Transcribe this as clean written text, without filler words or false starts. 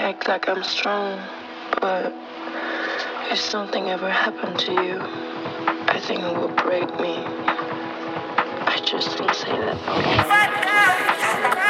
act like I'm strong, but if something ever happened to you, I think it will break me. I just don't say that.